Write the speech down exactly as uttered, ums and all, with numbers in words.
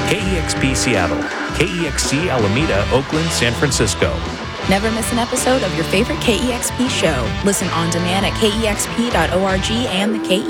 K E X P Seattle, K E X C Alameda, Oakland, San Francisco. Never miss an episode of your favorite K E X P show. Listen on demand at K E X P dot org and the K E